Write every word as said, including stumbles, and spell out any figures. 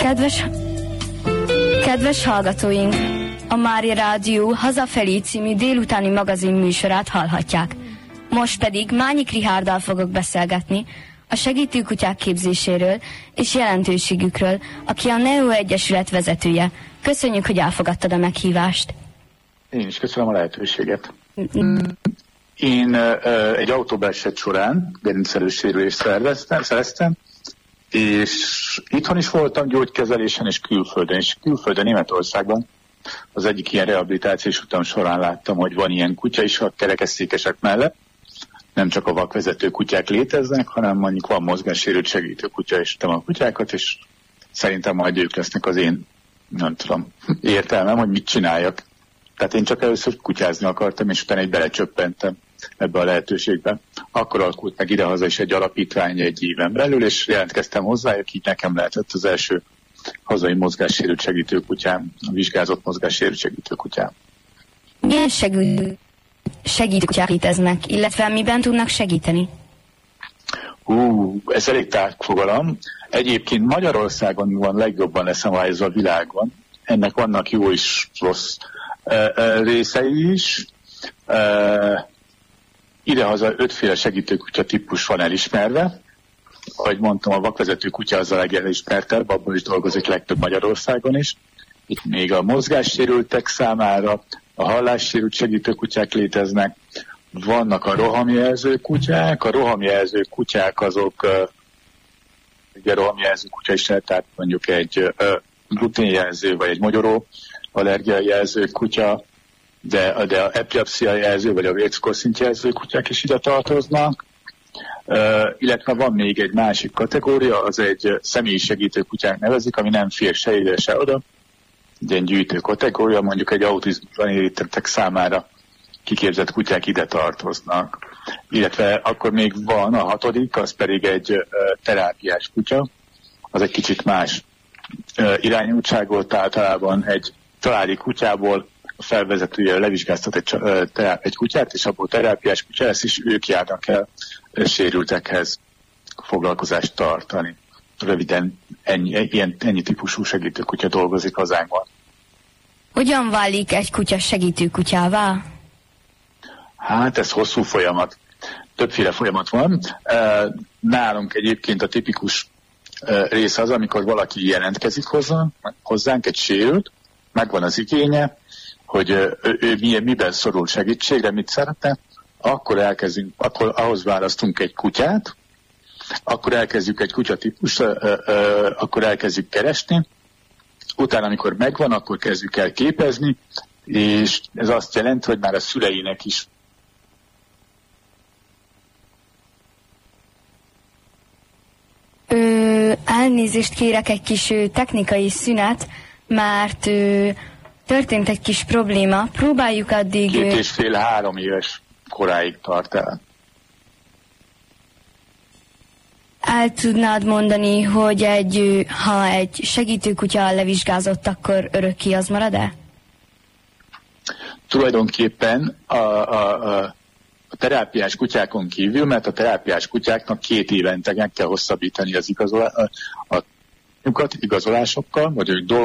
Kedves, kedves hallgatóink, a Mária Rádió Hazafelé című délutáni magazin műsorát hallhatják. Most pedig Mányik Richárddal fogok beszélgetni a segítőkutyák képzéséről és jelentőségükről, aki a Neo Egyesület vezetője. Köszönjük, hogy elfogadtad a meghívást. Én is köszönöm a lehetőséget. Én uh, egy autóbaleset során gerincszerűs sérülést szereztem, és itthon is voltam gyógykezelésen, és külföldön, és külföldön Németországban az egyik ilyen rehabilitációs utam során láttam, hogy van ilyen kutya is a kerekesszékesek mellett. Nem csak a vakvezető kutyák léteznek, hanem mondjuk van mozgássérült segítő kutya, és a kutyákat, és szerintem majd ők lesznek az én, nem tudom, értelmem, hogy mit csináljak. Tehát én csak először kutyázni akartam, és utána egy belecsöppentem ebbe a lehetőségbe. Akkor alakult meg idehaza is egy alapítvány egy éven belül, és jelentkeztem hozzájuk, így nekem lehetett az első hazai mozgássérült segítő kutyám, a vizsgázott mozgássérült segítő kutyám. Milyen segítő segítő kutyák léteznek, illetve miben tudnak segíteni? Hú, ez elég tág fogalom. Egyébként Magyarországon van legjobban leszabályozva a világon. Ennek vannak jó és rossz uh, uh, részei is. Uh, Idehaza ötféle segítőkutya típus van elismerve. Ahogy mondtam, a vakvezető kutya az a legelismertebb, abban is dolgozik legtöbb Magyarországon is. Itt még a mozgássérültek számára, a hallássérült segítőkutyák léteznek, vannak a rohamjelző kutyák, a rohamjelző kutyák azok, uh, ugye rohamjelző kutya is lehet, tehát mondjuk egy uh, gluténjelző vagy egy mogyoró allergiajelző kutya, de, de a epilepszia jelző vagy a vércukorszintjelző kutyák is ide tartoznak, uh, illetve van még egy másik kategória, az egy személyisegítő kutyák nevezik, ami nem fér se ide, se oda, egy ilyen gyűjtő kategória, mondjuk egy autizmusban érintettek számára kiképzett kutyák ide tartoznak. Illetve akkor még van a hatodik, az pedig egy uh, terápiás kutya, az egy kicsit más uh, irányultságot, általában egy családi kutyából a felvezetője levizsgáztat egy, uh, terá- egy kutyát, és abból terápiás kutya lesz, és ők járnak el uh, sérültekhez foglalkozást tartani. Röviden ennyi, ilyen, ennyi típusú segítőkutya dolgozik hazánkban. Hogyan válik egy kutya segítőkutyává? Hát ez hosszú folyamat. Többféle folyamat van. Nálunk egyébként a tipikus része az, amikor valaki jelentkezik hozzá, hozzánk, egy sérült, megvan az igénye, hogy ő, ő milyen, miben szorul segítségre, mit szeretne, akkor elkezdünk, akkor ahhoz választunk egy kutyát, akkor elkezdjük egy kutyatípust, akkor elkezdjük keresni, utána, amikor megvan, akkor kezdjük el képezni, és ez azt jelenti, hogy már a szüleinek is Ö, elnézést kérek, egy kis ö, technikai szünet, mert ö, történt egy kis probléma. Próbáljuk addig... Két és fél, három éves koráig tart el. El tudnád mondani, hogy egy, ha egy segítőkutya levizsgázott, akkor örökké az marad-e? Tulajdonképpen a, a, a, a terápiás kutyákon kívül, mert a terápiás kutyáknak két évente kell hosszabbítani az igazolá, a, a, a, igazolásokkal, vagy ők